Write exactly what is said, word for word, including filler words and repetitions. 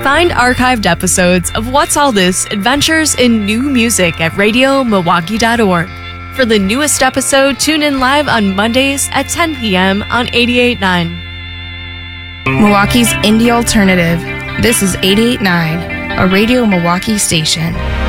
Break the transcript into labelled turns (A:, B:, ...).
A: Find archived episodes of What's All This Adventures in New Music at radio milwaukee dot org. For the newest episode, tune in live on Mondays at ten p.m. on eighty-eight point nine.
B: Milwaukee's indie alternative. This is eighty-eight point nine, a Radio Milwaukee station.